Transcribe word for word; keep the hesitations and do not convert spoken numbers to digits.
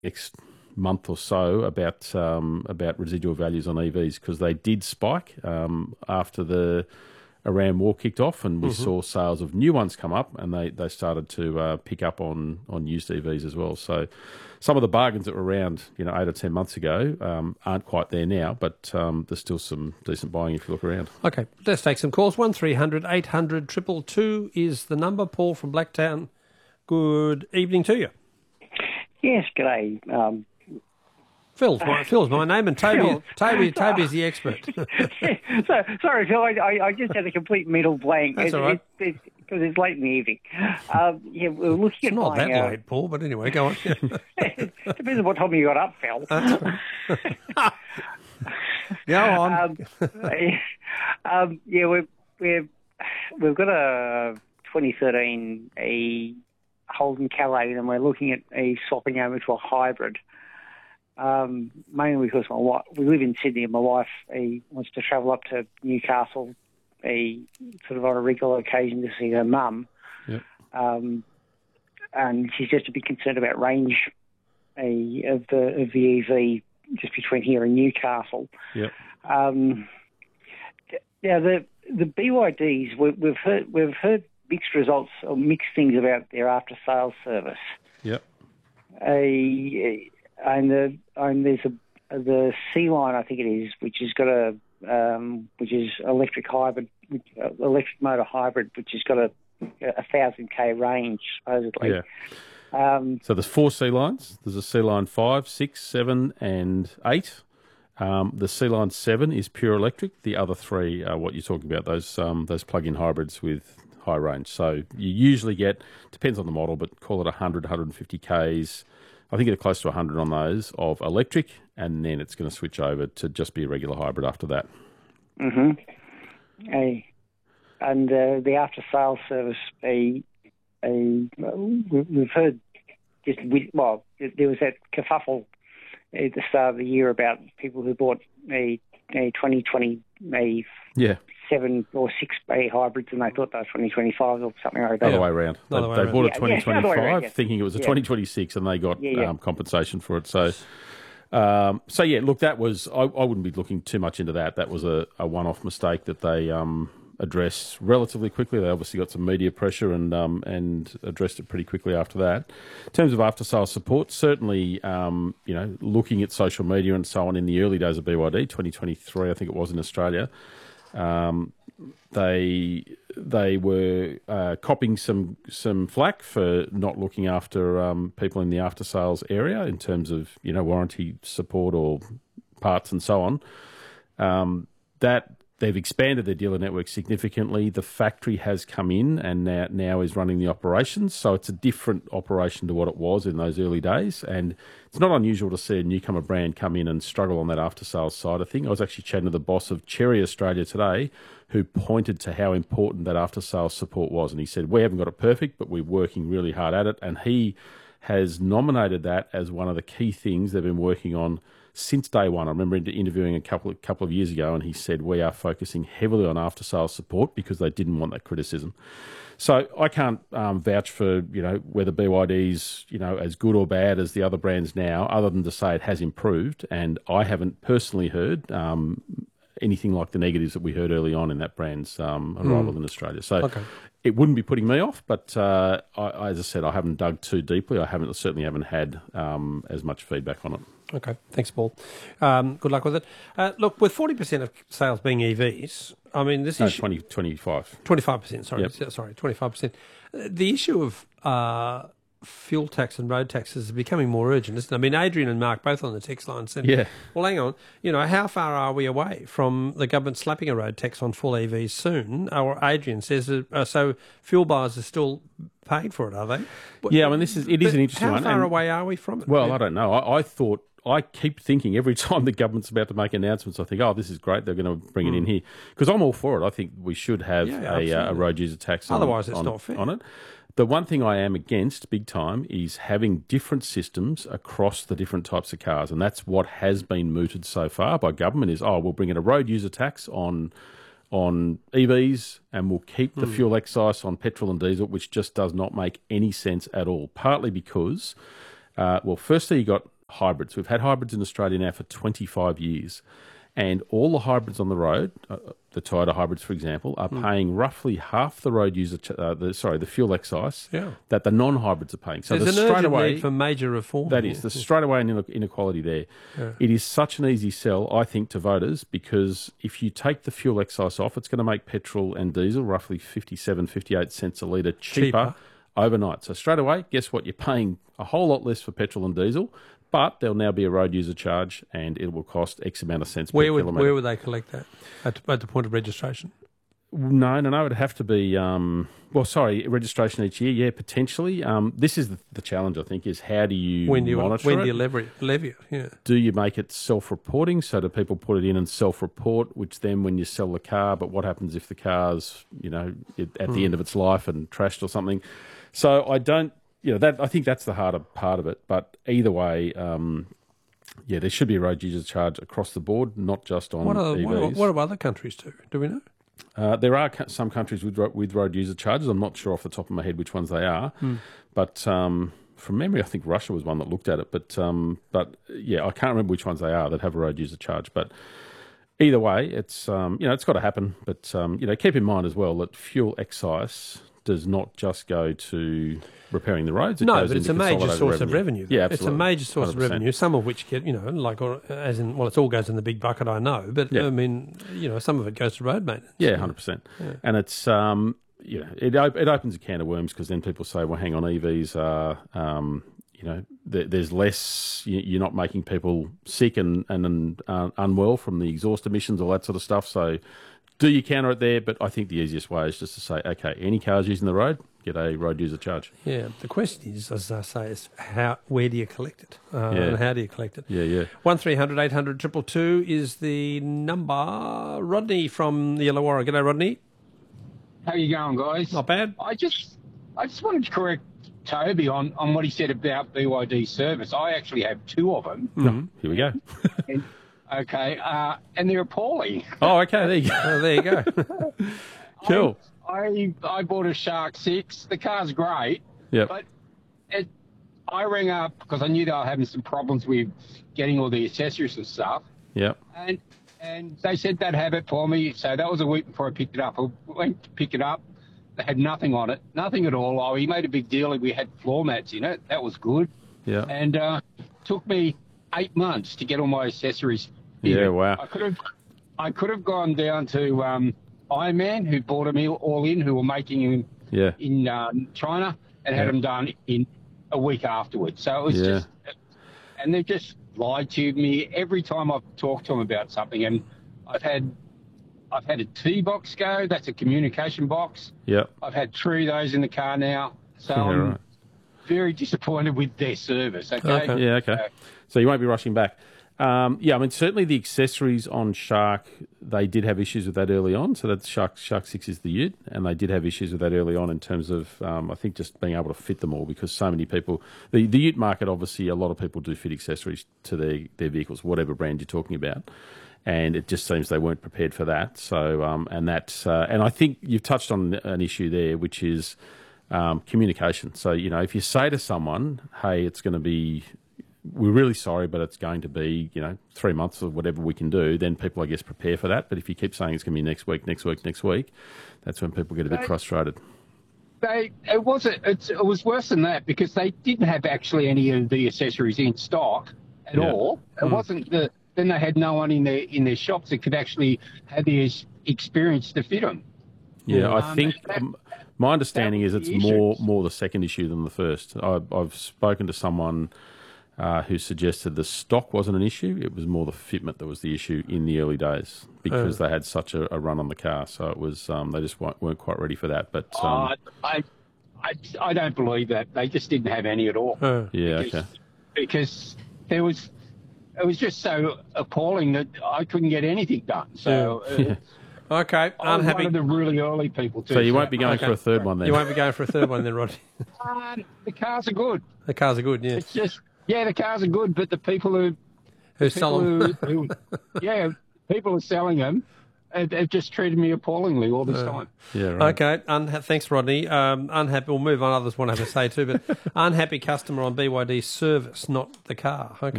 next month or so about um, about residual values on E Vs, because they did spike um, after the Iran war kicked off, and we mm-hmm. saw sales of new ones come up, and they, they started to uh, pick up on, on used E Vs as well. So some of the bargains that were around, you know, eight or ten months ago um, aren't quite there now, but um, there's still some decent buying if you look around. Okay, let's take some calls. one three hundred eight hundred two two two is the number. Paul from Blacktown, good evening to you. Yes, g'day. Um, Phil's my, Phil's my name, and Toby, Toby, Toby's the expert. so, sorry, Phil, I, I, I just had a complete mental blank. That's it, all right. Because it, it, it's late in the evening. Um, yeah, we're looking it's at not buying, that uh, late, Paul, but anyway, go on. Depends on what time you got up, Phil. Go on. Um, um, yeah, we've, we've, we've got a twenty thirteen a Holden Calais, and we're looking at a swapping over to a hybrid. Um, mainly because my wife, we live in Sydney, and my wife he wants to travel up to Newcastle, a sort of on a regular occasion to see her mum. Yep. Um, and she's just a bit concerned about range a, of the of the E V just between here and Newcastle. Yep. Um, now the the B Y Ds, we, we've heard we've heard mixed results or mixed things about their after sales service. Yep. A And the and there's a the C line, I think it is, which has got a um, which is electric hybrid, uh, electric motor hybrid, which has got a a thousand k range supposedly. Yeah. Um, so there's four C lines. There's a C line five, six, seven, and eight. Um, the C line seven is pure electric. The other three are what you're talking about. Those um, those plug-in hybrids with high range. So you usually get, depends on the model, but call it one hundred, one hundred fifty k's. I think it's close to one hundred on those of electric, and then it's going to switch over to just be a regular hybrid after that. Mm-hmm. A, and uh, the after-sales service, a, a, we've heard, just well, there was that kerfuffle at the start of the year about people who bought a, a twenty twenty, a yeah. seven or six A hybrids, and they thought they were twenty twenty-five or something like that. Other way around. They, Other way they around. bought a Yeah, twenty twenty-five yeah, around, yeah. thinking it was a Yeah. twenty twenty-six, and they got Yeah, yeah. Um, compensation for it. So, um, so yeah, look, that was, I, I wouldn't be looking too much into that. That was a, a one-off mistake that they um, addressed relatively quickly. They obviously got some media pressure and um, and addressed it pretty quickly after that. In terms of after-sales support, certainly, um, you know, looking at social media and so on in the early days of B Y D, twenty twenty-three, I think it was in Australia, um, they they were uh, copping some some flack for not looking after um, people in the after sales area in terms of, you know, warranty support or parts and so on. Um, that they've expanded their dealer network significantly. The factory has come in and now, now is running the operations, so it's a different operation to what it was in those early days. And it's not unusual to see a newcomer brand come in and struggle on that after-sales side of thing. I was actually chatting to the boss of Cherry Australia today, who pointed to how important that after-sales support was. And he said, we haven't got it perfect, but we're working really hard at it. And he has nominated that as one of the key things they've been working on since day one. I remember interviewing a couple of, couple of years ago, and he said, we are focusing heavily on after-sales support because they didn't want that criticism. So I can't um, vouch for, you know, whether B Y D's, you know, as good or bad as the other brands now, other than to say it has improved. And I haven't personally heard um, anything like the negatives that we heard early on in that brand's um, arrival mm. in Australia. So okay. It wouldn't be putting me off, but uh, I, as I said, I haven't dug too deeply. I haven't certainly haven't had um, as much feedback on it. Okay, thanks, Paul. Um, good luck with it. Uh, look, with forty percent of sales being E Vs, I mean, this no, is... twenty, twenty-five. twenty-five percent, sorry. Yep. Sorry, twenty-five percent. The issue of uh, fuel tax and road taxes is becoming more urgent, isn't it? I mean, Adrian and Mark both on the text line said, yeah. well, hang on, you know, how far are we away from the government slapping a road tax on full E Vs soon? Or Adrian says, uh, so fuel buyers are still paid for it, are they? Yeah, I mean, this is it is but an interesting how one. How far and, away are we from it? Well, yeah. I don't know. I, I thought... I keep thinking every time the government's about to make announcements, I think, oh, this is great, they're going to bring mm. it in here. Because I'm all for it. I think we should have yeah, a, uh, a road user tax on, Otherwise, it's on, not fair. on it. The one thing I am against big time is having different systems across the different types of cars. And that's what has been mooted so far by government is, oh, we'll bring in a road user tax on on E Vs and we'll keep the mm. fuel excise on petrol and diesel, which just does not make any sense at all, partly because... Uh, well, firstly, you got hybrids. We've had hybrids in Australia now for twenty-five years. And all the hybrids on the road, uh, the Toyota hybrids, for example, are mm. paying roughly half the road user, ch- uh, the, sorry, the fuel excise yeah. that the non-hybrids are paying. So there's the an straight urgent away, need for major reform. That is, the straight away inequality there. Yeah. It is such an easy sell, I think, to voters, because if you take the fuel excise off, it's going to make petrol and diesel roughly fifty-seven, fifty-eight cents a litre cheaper, cheaper overnight. So straight away, guess what? You're paying a whole lot less for petrol and diesel. But there'll now be a road user charge, and it will cost X amount of cents where per would, kilometre. Where would they collect that? At, at the point of registration? No, no, no. It'd have to be, um, well, sorry, registration each year. Yeah, potentially. Um, this is the, the challenge, I think, is how do you when do you, monitor when it? do you levy, levy it? Yeah. Do you make it self-reporting, so do people put it in and self-report, which then when you sell the car, but what happens if the car's, you know, it, at hmm. the end of its life and trashed or something? So I don't, you know, that I think that's the harder part of it. But either way, um, yeah, there should be a road user charge across the board, not just on what are, E Vs. What, are, what do other countries do? Do we know? Uh, there are ca- some countries with ro- with road user charges. I'm not sure off the top of my head which ones they are, mm. but um, from memory, I think Russia was one that looked at it. But um, but yeah, I can't remember which ones they are that have a road user charge. But either way, it's um, you know it's got to happen. But um, you know, keep in mind as well that fuel excise does not just go to repairing the roads. It no, goes but it's into a major source revenue. of revenue. Yeah, absolutely. It's a major source one hundred percent. of revenue, some of which get, you know, like, or, as in, well, it all goes in the big bucket, I know, but, yeah. I mean, you know, some of it goes to road maintenance. Yeah, one hundred percent. Yeah. And it's, um, you know, it, op- it opens a can of worms, because then people say, well, hang on, E Vs are, um, you know, there, there's less, you, you're not making people sick and, and uh, unwell from the exhaust emissions, all that sort of stuff. So do you counter it there? But I think the easiest way is just to say, okay, any cars using the road, get a road user charge. Yeah, the question is, as I say, is how, where do you collect it? Uh, Yeah. And how do you collect it? Yeah, yeah. one three hundred eight hundred two two two is the number. Rodney from the Illawarra. G'day, Rodney. How you going, guys? Not bad. I just I just wanted to correct Toby on, on what he said about B Y D service. I actually have two of them. Mm-hmm. Here we go. and, okay, uh, and they're appalling. Oh, okay, there you go. Oh, there you go. Cool. I, I I bought a Shark six. The car's great. Yep. But it, I rang up because I knew they were having some problems with getting all the accessories and stuff. Yep. And and they said they'd have it for me. So that was a week before I picked it up. I went to pick it up. They had nothing on it, nothing at all. Oh, he made a big deal. We had floor mats in it. That was good. Yeah. And uh, took me eight months to get all my accessories. Yeah, in. wow. I could have, I could have gone down to um, Iron Man, who bought them all in, who were making them Yeah. in um, China, and had Yeah. them done in a week afterwards. So it was Yeah. just, and they've just lied to me every time I've talked to them about something. And I've had, I've had a T box go. That's a communication box. Yep. I've had three of those in the car now. So Yeah, I'm right. very disappointed with their service. Okay. Okay. Yeah, okay. Uh, So you won't be rushing back. Um, yeah, I mean, certainly the accessories on Shark, they did have issues with that early on. So that's Shark Shark six is the Ute, and they did have issues with that early on in terms of, um, I think, just being able to fit them all, because so many people, the, the Ute market, obviously, a lot of people do fit accessories to their, their vehicles, whatever brand you're talking about. And it just seems they weren't prepared for that. So, um, and that, uh, and I think you've touched on an issue there, which is um, communication. So, you know, if you say to someone, hey, it's going to be, we're really sorry, but it's going to be, you know, three months or whatever we can do, then people, I guess, prepare for that. But if you keep saying it's going to be next week, next week, next week, that's when people get a bit Right. frustrated. They, it wasn't. It's, it was worse than that, because they didn't have actually any of the accessories in stock at Yeah. all. It wasn't the. Then they had no one in their in their shops that could actually have the ex- experience to fit them. Yeah, I Um, think that- um, my understanding is that was it's the more issues. more the second issue than the first. I, I've spoken to someone uh, who suggested the stock wasn't an issue; it was more the fitment that was the issue in the early days, because Oh. they had such a, a run on the car. So it was um, they just weren't, weren't quite ready for that. But um, Uh, I, I, I don't believe that. They just didn't have any at all. Oh. yeah, because, okay, because there was, it was just so appalling that I couldn't get anything done. So Yeah. uh, Okay, I was unhappy. one of the really early people too. so you won't be going Okay. for a third one then. You won't be going for a third one then, Rodney. Uh, the cars are good. The cars are good, yeah. It's just, yeah, the cars are good, but the people who, Who people sell them? who, who yeah, people are selling them They've, they've just treated me appallingly all this uh, time. Yeah, right. Okay, Unha- thanks, Rodney. Um, unhappy, we'll move on. Others want to have a say too, but unhappy customer on B Y D service, not the car. Okay.